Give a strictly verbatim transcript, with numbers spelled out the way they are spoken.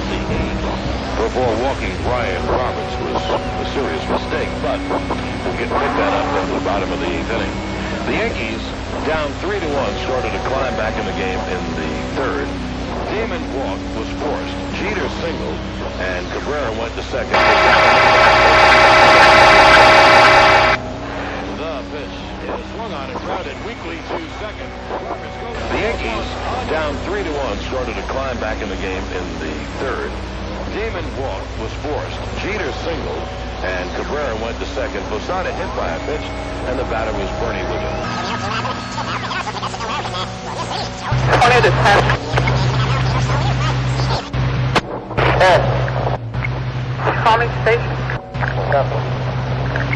out the eighth before walking Brian Roberts was a serious mistake, but we'll get pick that up at the bottom of the eighth inning. The Yankees, down three to one, started to climb back in the game in the third. Damon walk was forced. Jeter singled, and Cabrera went to second. The pitch is swung on and grounded weakly to second. The Yankees, down three to one, started to climb back in the game in the third. Damon walk was forced. Jeter singled, and Cabrera went to second. Posada hit by a pitch, and the batter was Bernie Williams. twenty to ten. Ten. Calming station.